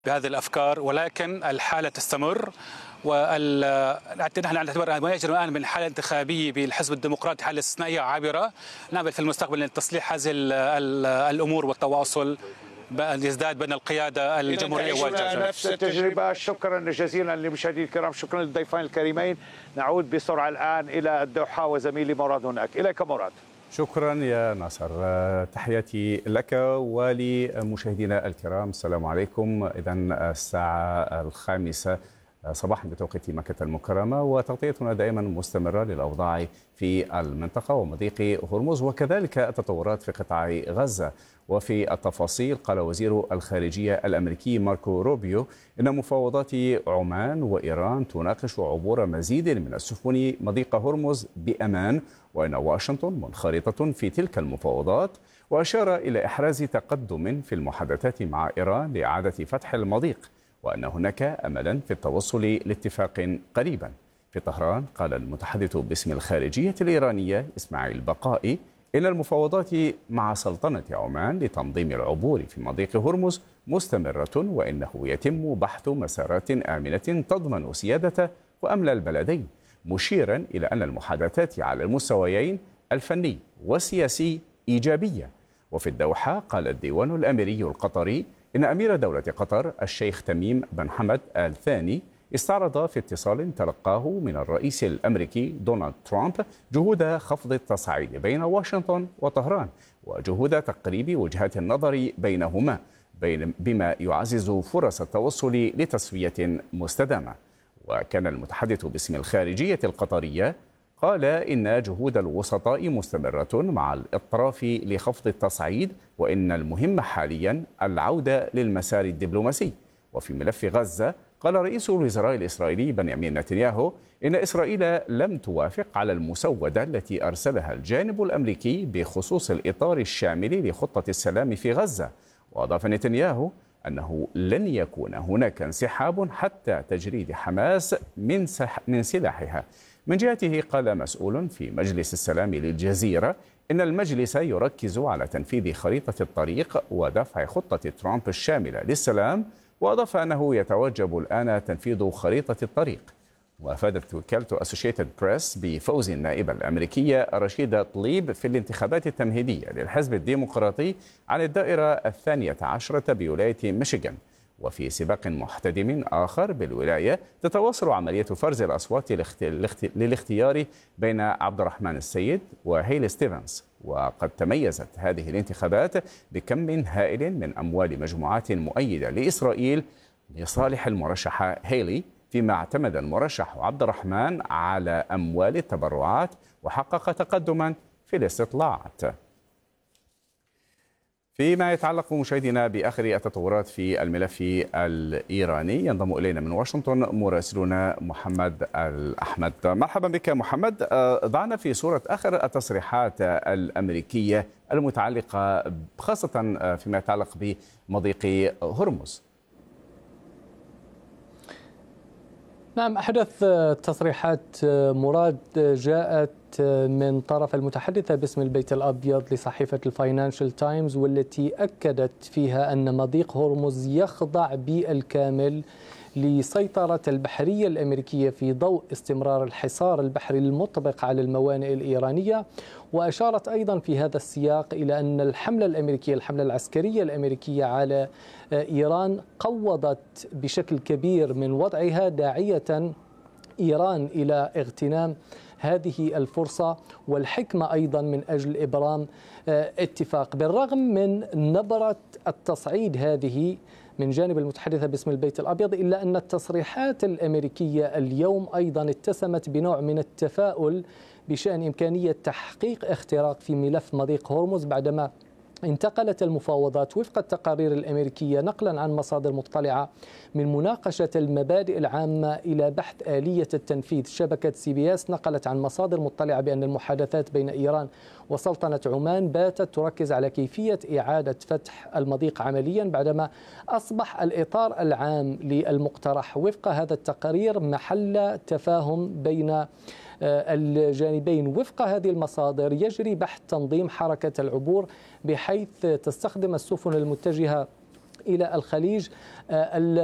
بهذه الأفكار، ولكن الحالة تستمر. نحن نعتبر ما يجري الآن من حالة انتخابية بالحزب الديمقراطي حالة استثنائية عابرة. نعمل في المستقبل لتصليح هذه الأمور والتواصل يزداد بين القيادة الجمهورية والجمهورية. نفس التجربة. شكرا جزيلا لمشاهدينا الكرام، شكرا للضيفين الكريمين. نعود بسرعة الآن إلى الدوحة وزميلي مراد هناك. إليك مراد. شكرا يا ناصر، تحياتي لك ولمشاهدينا الكرام. السلام عليكم. إذن الساعة 5 صباحا بتوقيت مكة المكرمة، وتغطيتنا دائما مستمرة للأوضاع في المنطقة ومضيق هرمز وكذلك التطورات في قطاع غزة. وفي التفاصيل قال وزير الخارجية الأمريكي ماركو روبيو إن مفاوضات عمان وإيران تناقش عبور مزيد من السفن مضيق هرمز بأمان، وإن واشنطن منخرطة في تلك المفاوضات، وأشار إلى إحراز تقدم في المحادثات مع إيران لإعادة فتح المضيق، وأن هناك أملا في التوصل لاتفاق قريبا. في طهران قال المتحدث باسم الخارجية الإيرانية إسماعيل بقائي إن المفاوضات مع سلطنة عمان لتنظيم العبور في مضيق هرمز مستمرة، وإنه يتم بحث مسارات آمنة تضمن سيادة وأمن البلدين، مشيرا إلى أن المحادثات على المستويين الفني والسياسي إيجابية. وفي الدوحة قال الديوان الأميري القطري إن أمير دولة قطر الشيخ تميم بن حمد آل ثاني استعرض في اتصال تلقاه من الرئيس الأمريكي دونالد ترامب جهود خفض التصعيد بين واشنطن وطهران وجهود تقريب وجهات النظر بينهما بما يعزز فرص التوصل لتسوية مستدامة. وكان المتحدث باسم الخارجية القطرية قال إن جهود الوسطاء مستمرة مع الأطراف لخفض التصعيد، وإن المهم حاليا العودة للمسار الدبلوماسي. وفي ملف غزة قال رئيس الوزراء الإسرائيلي بنيامين نتنياهو إن إسرائيل لم توافق على المسودة التي أرسلها الجانب الأمريكي بخصوص الإطار الشامل لخطة السلام في غزة. وأضاف نتنياهو أنه لن يكون هناك انسحاب حتى تجريد حماس من سلاحها. من جهته قال مسؤول في مجلس السلام للجزيرة إن المجلس يركز على تنفيذ خريطة الطريق ودفع خطة ترامب الشاملة للسلام، وأضاف أنه يتوجب الآن تنفيذ خريطة الطريق. وأفادت وكالة أسوشيتد بريس بفوز النائبة الأمريكية رشيدة طليب في الانتخابات التمهيدية للحزب الديمقراطي عن الدائرة 12 بولاية ميشيغان. وفي سباق محتدم آخر بالولاية تتواصل عملية فرز الأصوات للاختيار بين عبد الرحمن السيد وهيلي ستيفنز. وقد تميزت هذه الانتخابات بكم هائل من أموال مجموعات مؤيدة لإسرائيل لصالح المرشحة هيلي، فيما اعتمد المرشح عبد الرحمن على أموال التبرعات وحقق تقدما في الاستطلاعات. فيما يتعلق مشاهدينا بآخر التطورات في الملف الإيراني، ينضم إلينا من واشنطن مراسلنا محمد الأحمد. مرحبا بك محمد. ضعنا في صورة آخر التصريحات الأمريكية المتعلقة خاصة فيما يتعلق بمضيق هرمز. نعم، أحدث تصريحات مراد جاءت من طرف المتحدثة باسم البيت الأبيض لصحيفة الفاينانشال تايمز، والتي أكدت فيها أن مضيق هرمز يخضع بالكامل لسيطرة البحرية الأمريكية في ضوء استمرار الحصار البحري المطبق على الموانئ الإيرانية. وأشارت أيضا في هذا السياق إلى أن الحملة العسكرية الأمريكية على إيران قوضت بشكل كبير من وضعها، داعية إيران إلى اغتنام هذه الفرصة والحكمة أيضا من أجل إبرام اتفاق. بالرغم من نبرة التصعيد هذه من جانب المتحدثة باسم البيت الأبيض، إلا أن التصريحات الأمريكية اليوم أيضا اتسمت بنوع من التفاؤل بشأن إمكانية تحقيق اختراق في ملف مضيق هرمز، بعدما انتقلت المفاوضات وفق التقارير الأمريكية نقلا عن مصادر مطلعة من مناقشة المبادئ العامة إلى بحث آلية التنفيذ. شبكة CBS نقلت عن مصادر مطلعة بأن المحادثات بين إيران وسلطنة عمان باتت تركز على كيفية إعادة فتح المضيق عمليا، بعدما أصبح الإطار العام للمقترح وفق هذا التقارير محل تفاهم بين الجانبين. وفق هذه المصادر يجري بحث تنظيم حركة العبور بحيث تستخدم السفن المتجهة إلى الخليج.